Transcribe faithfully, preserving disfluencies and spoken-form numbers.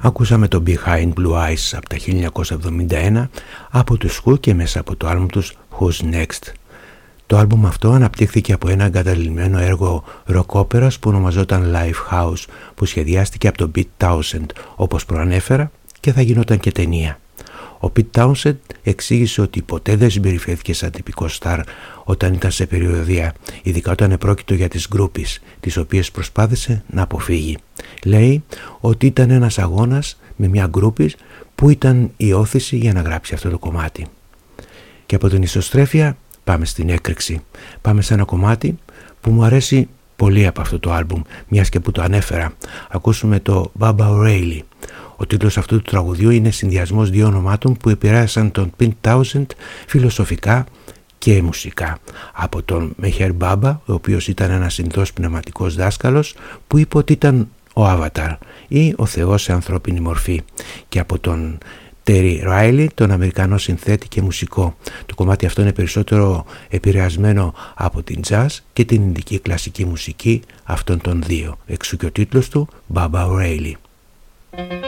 Ακούσαμε το Behind Blue Eyes από τα χίλια εννιακόσια εβδομήντα ένα από τους Who και μέσα από το άλμπουμ τους Who's Next. Το άλμπουμ αυτό αναπτύχθηκε από ένα εγκαταλειμμένο έργο rock όπερας που ονομαζόταν Lifehouse, που σχεδιάστηκε από τον Pete Townshend όπως προανέφερα και θα γινόταν και ταινία. Ο Pete Townshend εξήγησε ότι ποτέ δεν συμπεριφέρθηκε σαν τυπικό στάρ όταν ήταν σε περιοδεία, ειδικά όταν επρόκειτο για τις γκρούπις, τις οποίες προσπάθησε να αποφύγει. Λέει ότι ήταν ένας αγώνας με μια γκρούπις που ήταν η όθηση για να γράψει αυτό το κομμάτι. Και από την ισοστρέφεια πάμε στην έκρηξη. Πάμε σε ένα κομμάτι που μου αρέσει πολύ από αυτό το άλμπουμ, μιας και που το ανέφερα. Ακούσουμε το Baba O'Reilly. Ο τίτλος αυτού του τραγουδιού είναι συνδυασμός δύο ονομάτων που επηρέασαν τον Pete Townshend φιλοσοφικά και μουσικά. Από τον Meher Baba, ο οποίος ήταν ένας Ινδός πνευματικός δάσκαλος που είπε ότι ήταν ο Avatar ή ο Θεός σε ανθρώπινη μορφή, και από τον Terry Riley, τον Αμερικανό συνθέτη και μουσικό. Το κομμάτι αυτό είναι περισσότερο επηρεασμένο από την jazz και την ινδική κλασική μουσική αυτών των δύο. Εξού και ο τίτλος του Baba O'Reilly.